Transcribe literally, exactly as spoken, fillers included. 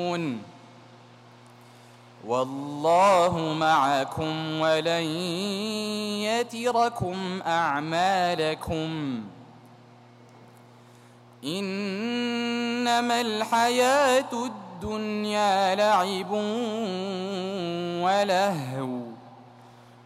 تحزنون والله معكم ولن يتركم أعمالكم إنما الحياة الدنيا لعب ولهو